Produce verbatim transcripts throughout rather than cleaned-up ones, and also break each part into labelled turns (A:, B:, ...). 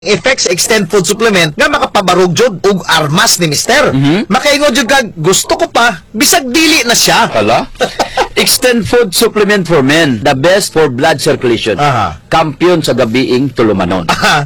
A: effects extend food supplement nga makapabarog jud og armas ni mister.
B: Mhm.
A: Makaingon jud kag gusto ko pa bisag dili na siya.
B: Hala? Extend food supplement for men. The best for blood circulation.
A: Aha.
B: Kampiyon sa gabiing tulumanon.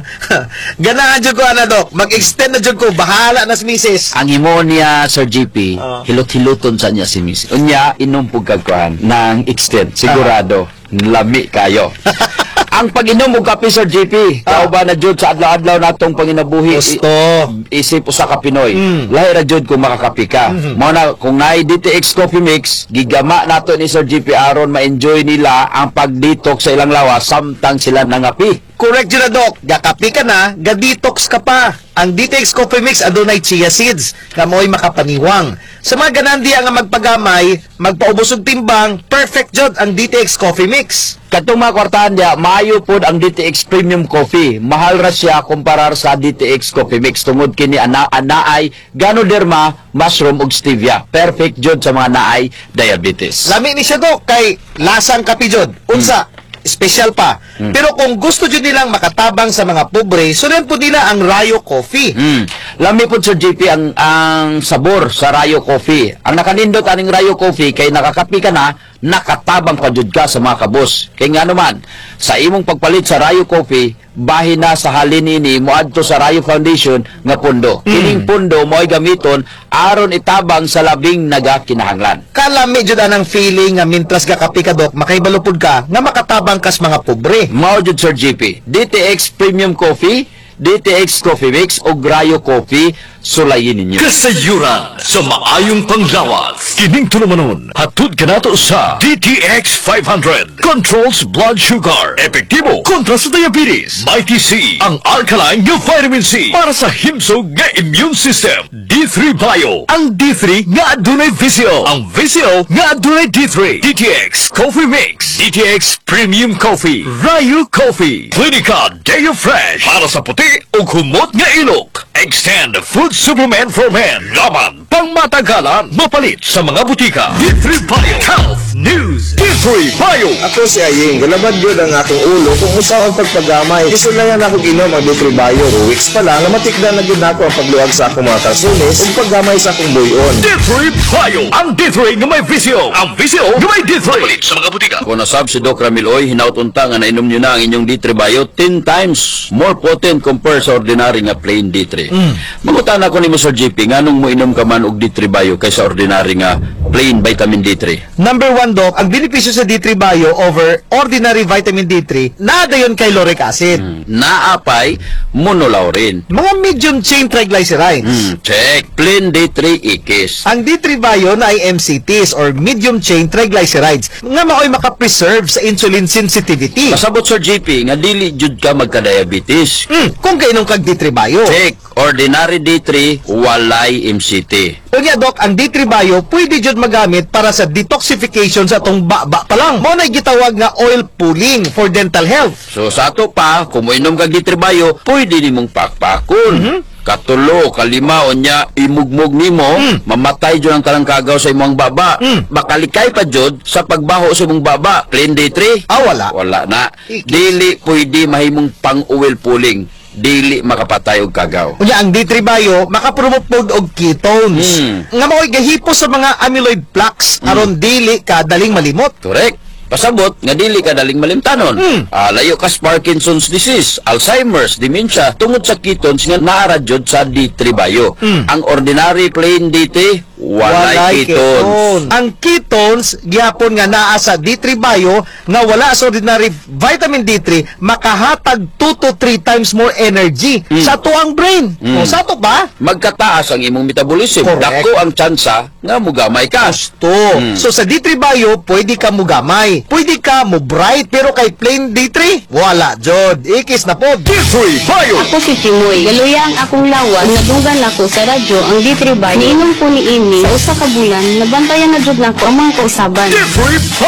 A: Ganahan jud ko ana dok. Mag-extend na jud ko bahala na si misis.
B: Ang imo niya, Sir G P,
A: Ah.
B: hilot-hiloton sa niya si Miss. Unya, inom pug kagkuhan ng extend. Sigurado, lami kayo. Ang pag-inom og kape, Sir G P,
A: Ah.
B: kao ba na jud sa adlaw-adlaw natong panginabuhi?
A: Gusto.
B: I- isip usa ka Pinoy.
A: Mm.
B: Lahi ra jud kung makakapi ka. Mao na kung naay D T X Coffee Mix, gigama nato ni Sir G P aron ma-enjoy nila ang pag-detox sa ilang lawas samtang sila nangapi.
A: Correct jud na dok. Gakapi ka na, ga-detox ka pa. Ang D T X Coffee Mix adunay chia seeds nga mo'y makapaniwang. Sa mga ganandi nga magpagamay, magpaubos og timbang, perfect jud ang D T X Coffee Mix.
B: Katong mga kwartahan niya, maayo pod ang D T X Premium Coffee. Mahal ra siya kumparar sa D T X Coffee Mix. Tungod kini ana anaay Ganoderma, mushroom ug stevia. Perfect jud sa mga naay diabetes.
A: Lami ni siya dok kay lasang kapi jud. Unsa? Special pa. Pero kung gusto jud nilang makatabang sa mga pobre, sunan po nila ang Rayo Coffee.
B: Mm. Lami po Sir G P ang ang sabor sa Rayo Coffee. Ang nakanindot aning Rayo Coffee kay nakakapi ka na, nakatabang pa jud ka sa mga kabos. Kay nga naman, sa imong pagpalit sa Rayo Coffee, bahin na sa halin ini moadto sa Rayo Foundation nga pundo. Kining pundo mo'y gamiton aron itabang sa labing nagakinahanglan.
A: Kalami jud anang feeling nga mintras gakapi ka dok, makaibalupod ka nga makatabang kas mga pobre.
B: Mao jud Sir G P, D T X Premium Coffee, D T X Coffee Mix o Rayo Coffee, sulayin ninyo.
C: Kasayuran sa maayong panglawas. Kining tulumanon, hatod ka nato sa D T X five hundred. Controls blood sugar. Epektibo kontra sa diabetes. Mighty C, ang alkaline nga vitamin C para sa himsog nga immune system. D three Bio, ang D three nga adunay visio. Ang visio nga adunay D three. D T X Coffee Mix. D T X Premium Coffee. Rayo Coffee. Clinica Deo Fresh para sa puti o humot nga ilok. Extend food supplement for men. Laban pang matagalan, mapalit sa mga butika. D three Bio Health News. D three Bio.
D: Ako si Aying, galabad yun ang aking ulo kung usaw ang pagpagamay. Isulayan ako ginom ang D three Bio. Two weeks pa lang, matikdan na yun ako ang pagluwag sa akong mga kalsunis ug paggamay sa akong buyon.
C: D three Bio. Ang D three nga may visio. Ang visio nga may D three. Mapalit sa mga butika.
B: Kung nasab si Doc Ramiloy, hinaut-unta nga nainom nyo na ang inyong D three Bio ten times more potent compared sa ordinary nga plain D three. Mm. Magutan ako ni mo Sir G P, nganong mo inom ka man og D three Bio kaysa ordinary nga plain vitamin D three?
A: Number one dok, ang benepisyo sa D three Bio over ordinary vitamin D three, nada yon kay lauric acid.
B: Hmm. Naapay, monolaurin.
A: Mga medium chain triglycerides.
B: Hmm, check. Plain D three ikis.
A: Ang D three Bio na ay M C Ts or medium chain triglycerides nga maoy makapreserve sa insulin sensitivity.
B: Pasabot Sir G P, nga dili jud ka magka-diabetes.
A: Hmm, kung kainom kag D three Bio.
B: Check. Ordinary D three, walay M C T.
A: Unya dok, ang D three Bio pwede jud magamit para sa detoxification sa atong baba pa lang. Mao nay gitawag nga oil pulling for dental health.
B: So sa ato pa, kung mo inom kag D three Bio, pwede nimong pakpakon.
A: Mhm.
B: Katulo, kalima, o niya, imugmog nimo,
A: Mm.
B: mamatay dyan ang talangkagaw sa imong baba.
A: Mm.
B: Makalikay pa dyan sa pagbaho sa imong baba. Plain D three?
A: Ah, wala.
B: Wala na.
A: Ikis.
B: Dili pwede mahimong pang-oil pulling. Dili makapatay og kagaw.
A: Unya ang D three Bio makapromote pod og ketones.
B: Mm.
A: Nga maoy gahipos sa mga amyloid plaques aron dili ka daling malimot.
B: Correct. Pasabot, nga dili ka daling malimtanon.
A: Mm.
B: Ah, layo kas Parkinson's disease, Alzheimer's, dementia, tungod sa ketones nga naara jud sa D three Bio.
A: Mm.
B: Ang ordinary plain D three, walay, ketones.
A: Ang ketones gihapon nga naa sa D three Bio nga wala sa ordinary vitamin D three makahatag two to three times more energy
B: Mm.
A: sa tuang brain.
B: Mm.
A: O sa to ba?
B: Magkataas ang imong metabolism.
A: Correct.
B: Dako ang tsansa nga mugamay ka.
A: Gusto.
B: Mm.
A: So sa D three Bio pwede ka mugamay. Pwede ka mo bright pero kay plain D three wala jud. Ikis na pod.
C: D three Bio.
E: Ako si Timoy. Galuya ang akong lawas. Nadugan ako sa radyo ang D three Bio. Niinom ko ni Amy sa usa ka bulan. Nabantayan na jud nako ang mga kausaban.
C: D three Bio.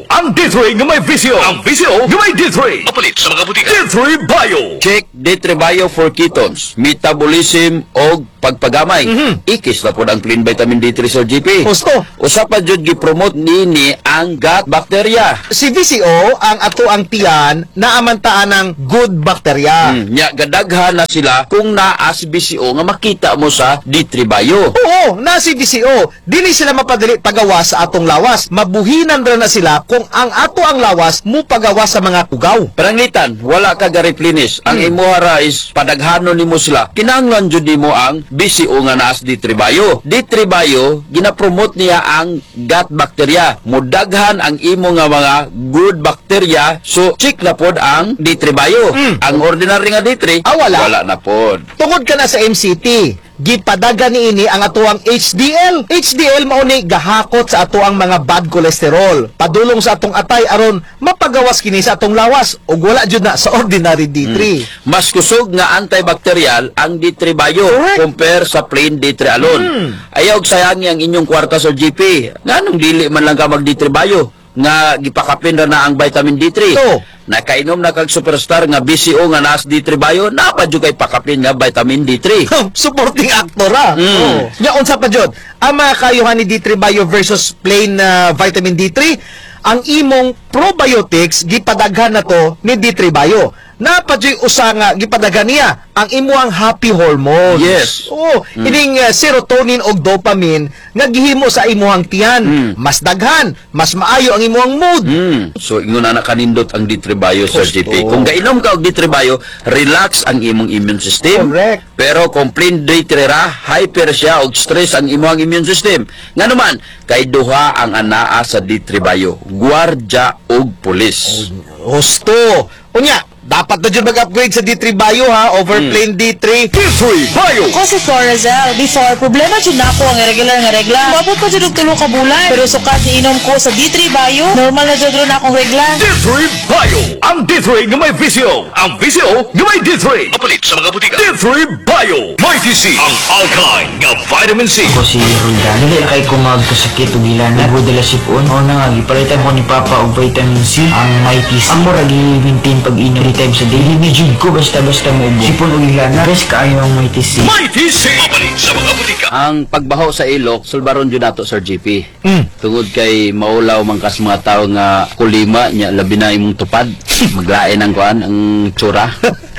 C: ang D three nga may visyo. Ang visyo nga may D three. Mapalit sa mga butika. D three Bio.
B: Check D three Bio for ketones, metabolism o pagpagamay. Ikis na po ang clean vitamin D three, Sir G P.
A: Gusto.
B: Usa pa jud gi-promote nini ang gut bacteria.
A: Si B C O ang ato ang tiyan na amantaan ng good bacteria.
B: Hmm, nya gadaghan na sila kung naa si B C O nga makita mo sa D three Bio.
A: Oo, na si B C O. Dili sila mapadali pagawas sa atong lawas. Mabuhinan ra na sila kung ang ato ang lawas mo pagawas sa mga kugaw.
B: Parangitan, wala ka ga-replenish. Ang
A: Hmm.
B: imuhara is padaghanon nimo sila. Kinahanglan jud nimo ang B C O nga naa sa D three Bio. D three Bio gina-promote niya ang gut bacteria. Mudaghan ang imo nga mga good bacteria. So check na pod ang D three Bio. Ang ordinary nga D three,
A: Ah, wala?
B: wala na pod.
A: Tungod ka na sa M C T, gipadaga ni ini ang atuang H D L. H D L mao ni gahakot sa atuang mga bad cholesterol. Padulong sa atong atay aron mapagawas kini sa atong lawas ug wala jud na sa ordinary D three.
B: Mas kusog nga antibacterial ang D three Bio
A: Correct.
B: compare sa plain D three alone. Ayaw sayangi ang inyong kwarta sa G P. Nganong dili man lang ka mag D three Bio nga gipakapin ra na ang vitamin D three.
A: So,
B: nakainom na kag superstar nga B C O nga nas D three Bio, napa jud kay pakapin nga vitamin D three.
A: supporting actor ah.
B: Mm.
A: Oh. Nya unsa pa jud? Ang mga kayuhan ni D three Bio versus plain na vitamin D three, ang imong probiotics gipadaghan na to ni D three Bio. Napadyoy usa nga gipadaghan niya ang imuang happy hormones.
B: Yes.
A: Oh, ining uh, serotonin og dopamine nga gihimo sa imuhang tiyan.
B: Mm.
A: Mas daghan, mas maayo ang imuang mood.
B: Hmm. So ingon na kanindot ang D three Bio sa G P.
A: Gusto.
B: Kung gainom ka og D three Bio, relax ang imong immune system.
A: Correct.
B: Pero kung plain D three ra, hyper siya og stress ang imong immune system. Nga naman, kay duha ang anaa sa D three Bio, gwardiya ug pulis.
A: Gusto. Unya, dapat na dyan mag-upgrade sa D three Bio ha, over plain D three.
C: D three Bio.
F: Ako si Florazel. Before, problema dyan na ako ang irregular nga regla. Mabot pa dyan og tulo ka bulan. Pero sukat ni inom ko sa D three Bio, normal na dyan ron akong regla.
C: D three Bio. Ang D three nga may visyo. Ang visyo nga may D three. Mapalit sa mga butika. D three Bio. May T C. Ang alkaline nga vitamin C.
G: Ako si Roldan. Dili na kay ko magkasakit o gilan. Nagbo dala sipon. O na nga, gipalitan ko ni Papa og vitamin C. Ang may T C. Ako ragi maintain pag-inom three times a day. Limijud ko basta-basta mo ubo. Sipon o gilan na. Best kaayo ang may T C.
C: May T C. Mapalit sa mga butika.
B: Ang pagbaho sa ilok, sulbaron jud nato Sir G P.
A: Mm.
B: Tungod kay maulaw man kas mga tao nga kulima nya labi na imong tupad. Maglain ang kuan ang tsura.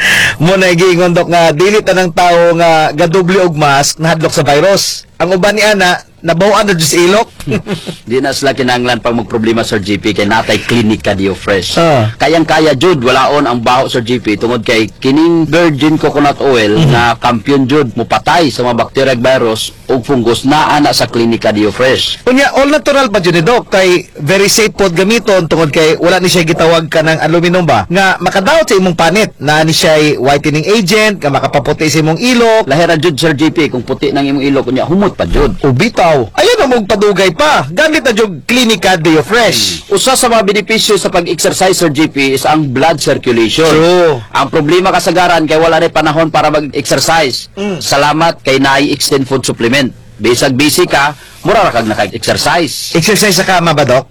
A: Muna giingon dok nga dili tanang tao nga gadubli og mask nahadlok sa virus. Ang uban ni ana nabawan na jud sa ilok.
B: Di na sila kinanglan pag magproblema Sir G P kay natay klinika Dio Fresh.
A: Ah.
B: Kayang-kaya jud walaon ang baho Sir G P tungod kay kining virgin coconut oil na kampiyon jud mupatay sa mga bacteria ug virus ug fungus naa na sa klinika Dio Fresh.
A: Unya all natural pa jud ni dok kay very safe pod gamiton tungod kay wala ni siya gitawag ka ng aluminum ba nga makadaot sa imong panit na ni siya whitening agent nga makapaputi sa imong ilok.
B: Lahira jud Sir G P kung puti nang imong ilok kunya humot pa jud.
A: Ubitaw. Ayun ang mong padugay pa. Gamit na jud klinika Dio Fresh.
B: Usa sa mga benepisyo sa pag-exercise Sir G P is ang blood circulation.
A: True.
B: Ang problema kasagaran kay wala rin panahon para mag-exercise. Salamat kay naay extend food supplement. Bisag busy ka, mura ra kag naka-exercise.
A: Exercise sa kama ba dok?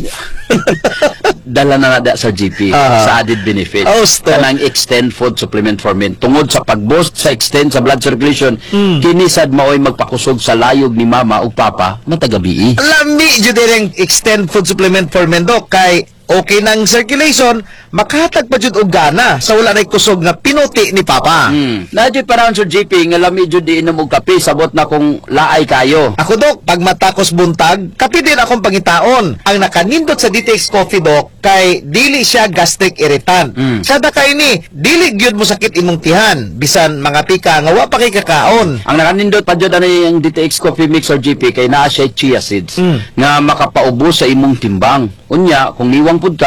B: Dala na nada sa G P
A: Ah.
B: sa added benefit.
A: Oh, stop.
B: Kanang extend food supplement for men. Tungod sa pag-boost sa extend sa blood circulation,
A: Hmm.
B: kini sad maoy magpakusog sa layog ni mama ug papa nga taga-bii.
A: Lami jud ang extend food supplement for men dok kay okay nang circulation, makahatag pa jud og gana sa wala nay kusog nga pinuti ni Papa.
B: Hmm. Nadyo pa Sir G P nga lami jud di inom og kape sabot na kung laay kayo.
A: Ako dok, pag matakos buntag, kape din akong pangitaon. Ang nakanindot sa D T X Coffee dok, kay dili siya gastric irritant.
B: Mm.
A: Sada kay ni, dili gyud mo sakit imong tihan, bisan mga pika nga wa pa kay kakaon.
B: Ang nakanindot pa jud ani ang D T X Coffee Mix or G P kay naa siya chia seeds
A: Mm.
B: nga makapaubos sa imong timbang. Unya, kung niwang pud ka,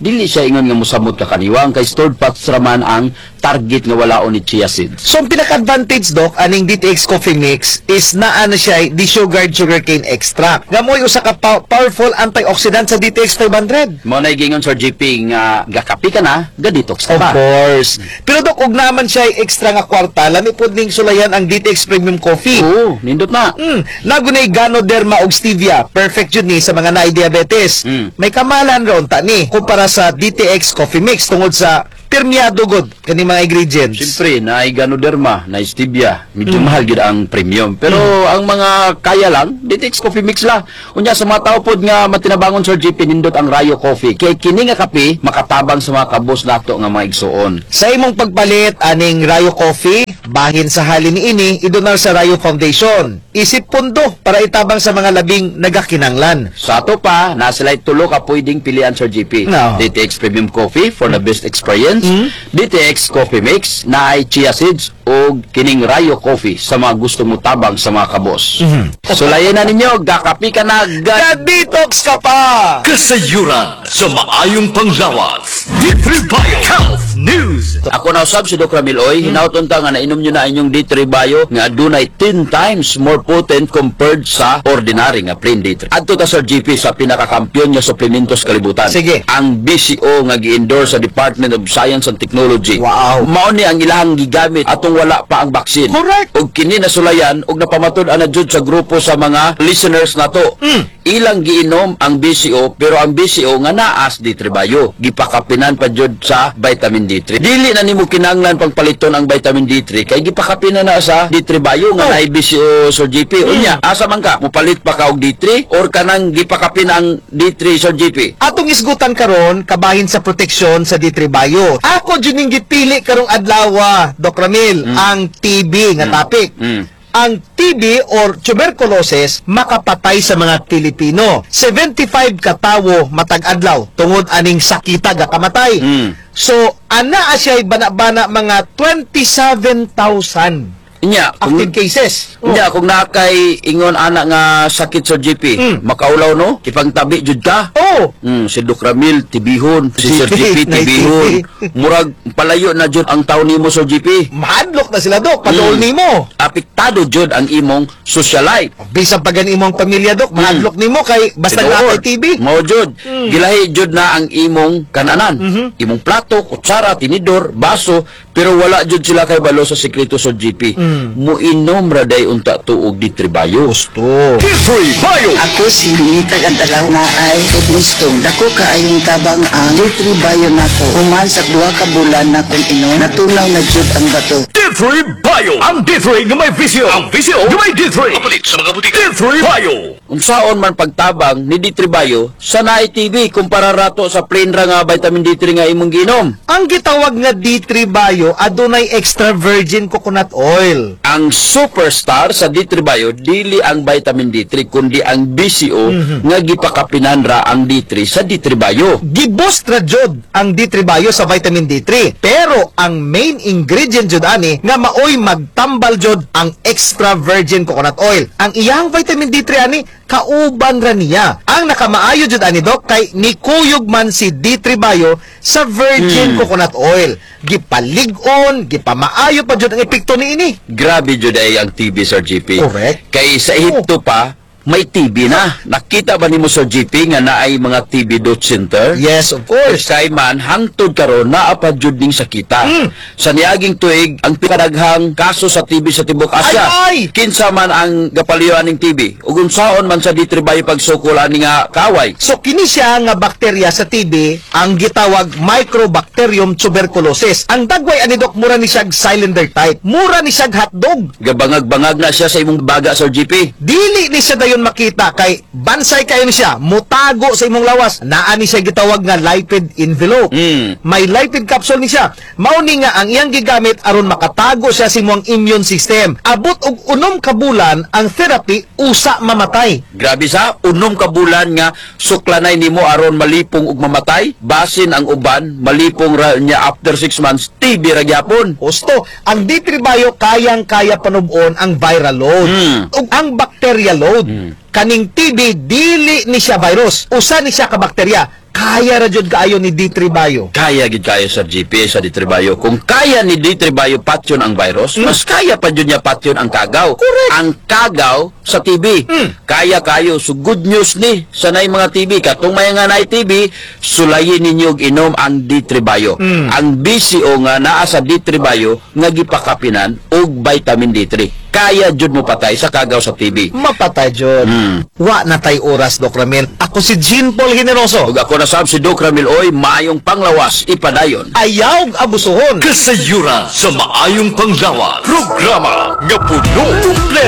B: dili siya ingon nga mosamot ka kaniwang kay stored fats raman ang target nga walaon ni chia seeds.
A: So, ang pinaka-advantage, Doc, aning D T X Coffee Mix is na ano siya, desugared sugarcane extract. Nga mo'y usa ka pa- powerful antioxidant sa D T X five hundred.
B: Mo na gingon Sir G P nga gakapi ka na, ga-detox ka
A: Of
B: ba?
A: course. Pero, Doc, ug naman siya ay extra nga kwarta, lami po ning sulayan ang D T X Premium Coffee.
B: Oo, nindot na.
A: Mm, nagunay Ganoderma ug stevia. Perfect yun ni sa mga na-diabetes.
B: Mm.
A: May kamalan ron ta ni kumpara sa D T X Coffee Mix tungod sa permeado god kani mga ingredients.
B: Siyempre, na Ganoderma, na stevia, medyo
A: Mm.
B: mahal gid ang premium. Pero ang mga kaya lang, D T X Coffee Mix la. Unya sa mga tao pod nga matinabangon Sir G P nindot ang Rayo Coffee. Kay kini nga kape makatabang sa mga kabos nato nga mga igsuon.
A: Sa imong pagpalit aning Rayo Coffee, bahin sa halin ini idonar sa Rayo Foundation. Isip pundo para itabang sa mga labing nagakinanglan.
B: Sa ato pa, na sila tulo ka pwedeng pilian Sir G P.
A: No.
B: D T X Premium Coffee for the best experience, D T X Coffee Mix na ay chia seeds o kining Rayo Coffee sa mga gusto mo tabang sa mga kabos. Sulayan na ninyo, gakapi ka na, ga-
A: Ga-detox ka pa!
C: Kasayuran sa maayong panglawas. D three Bio Health News.
B: Ako na usab si Doc Ramil Oy, hinauton ta nga nainom nyo na inyong D three Bio nga adunay ten times more potent compared sa ordinary nga plain D three. Adto ta Sir G P sa pinakakampiyon nga suplementos kalibutan.
A: Sige.
B: Ang B C O nga gi-endorse sa Department of Science and Technology.
A: Wow.
B: Mao ni ang ilahang gigamit atong wala pa ang baksin.
A: Correct.
B: Og kini nasulayan og napamatud ana jud sa grupo sa mga listeners nato. Ilang giinom ang B C O pero ang B C O nga naas D three Bio gipakapinan pa jud sa vitamin D three. Dili na nimo kinahanglan pagpaliton ang vitamin D three kay gipakapinan na sa D three Bio nga
A: Oh.
B: naay B C O Sir G P. Unya, asa man ka mopalit pa ka og D three or kanang gipakapin ang D three Sir G P?
A: Atong isgutan karon kabahin sa proteksyon sa D three Bio. Ako jud ning gipili karong adlaw, Doc Ramil, ang T B nga topic.
B: Mm.
A: Ang T B or tuberculosis makapatay sa mga Pilipino. seventy-five ka tawo matag adlaw tungod aning sakita ga kamatay.
B: Mm.
A: So ana asya bana-bana mga twenty-seven thousand
B: Inya, kung,
A: active cases.
B: inya, kung nakay ingon ana nga sakit Sir G P,
A: Mm.
B: makaulaw no? Ipangtabi jud ka.
A: Oh.
B: Mm, si Doc Ramil, tibihon. Si Sir G P,
A: Nay
B: tibihon. Murag, palayo na jud ang taon nimo, Sir G P.
A: Mahadlok na sila, Dok. Padool
B: Mm.
A: nimo.
B: Apektado jud ang imong social life.
A: Bisan pa gani imong pamilya, Dok. Mahadlok nimo kay basta
B: Tinuod.
A: na T B.
B: Mao jud. Gilahi jud na ang imong kananan. Imong plato, kutsara, tinidor, baso, pero wala jud sila kay balo sa sikreto Sir G P. Muinom ra day unta tuog di tribayo.
A: Gusto.
C: D three Bio.
H: Ako si Nita Gandalaw na ay Edmistong. Dako ka ayong tabang ang D three Bio nako. Human sa duha ka bulan na kung inon, natunaw na jud ang bato.
C: D three Bio. Ang D three nga may visyo. Ang visyo nga may D three. Kapalit sa mga butika. D three Bio.
B: Unsaon man pagtabang ni D three Bio sa naay T V kumpara rato sa plain ra nga vitamin D three nga imong ginom.
A: Ang gitawag nga D three Bio adunay extra virgin coconut oil.
B: Ang superstar sa D three Bio dili ang vitamin D three kundi ang B C O nga gipakapinan ra ang D three sa D three Bio.
A: Giboost ra jud ang D three Bio sa vitamin D three. Pero ang main ingredient jud ani nga maoy magtambal jud ang extra virgin coconut oil. Ang iyang vitamin D three ani kauban ra niya. Ang nakamaayo jud ani, Dok, kay nikuyog man si D three Bio sa virgin coconut oil. Gipalig-on, gipamaayo pa jud ang epekto niini.
B: Grabe jud ay ang T B Sir G P.
A: Correct.
B: Kay sa Ehipto pa may T B na. Nakita ba nimo Sir G P nga naay mga T B dot center?
A: Yes, of
B: Course.
A: course.
B: Kay man, hangtod karon naa pa jud ning sakita.
A: Mm.
B: Sa niaging tuig, ang pinadaghang kaso sa T B sa Tibok Asya.
A: Ay, ay!
B: Kinsa man ang gapaliwan ning T B? Ug unsaon man sa D three Bio pagsukol ani nga kaway?
A: So kini siya nga bakterya sa T B ang gitawag Microbacterium tuberculosis. Ang dagway ani, Dok, mura ni siya cylinder type. Mura ni siya hotdog.
B: Gabangag-bangag na siya sa imong baga Sir G P.
A: Dili ni siya dayon makita kay bansay kayo ni siya, mutago sa imong lawas. Naa ni siya gitawag nga lipid envelope.
B: Mm.
A: May lipid capsule ni siya. Mao ni nga ang iyang gigamit aron makatago siya sa imong immune system. Abot og unom ka bulan ang therapy usa mamatay.
B: Grabe sa unom ka bulan nga suklanay nimo aron malipong ug mamatay. Basin ang uban malipong ra niya after six months T B ra gyapon.
A: Gusto, ang D three Bio kayang-kaya panubon ang viral load
B: Mm.
A: ug ang bacteria load. Kaning T B dili ni siya virus, usa ni siya ka bakterya, kaya ra jud kaayo ni D three Bio.
B: Kaya gid kayo sa G P A sa D three Bio. Kung kaya ni D three Bio patyon ang virus, mas kaya pa jud niya patyon ang kagaw.
A: Correct.
B: Ang kagaw sa T B. Kaya kayo. So good news ni sa nay mga T B. Katong may nga nay T B, sulayin ninyo og inom ang D three Bio. Ang B C O nga naa sa D three Bio nga gipakapinan og vitamin D three. Kaya jud mo patay sa kagaw sa T B.
A: Mapatay jud.
B: Mm.
A: Wa na tay oras, Doc Ramil. Ako si Jean Paul Generoso.
B: Ug ako na sab si Doc Ramil Oy, maayong panglawas ipadayon.
A: Ayaw abusuhon.
C: Kasayuran sa maayong panglawas. Programa nga puno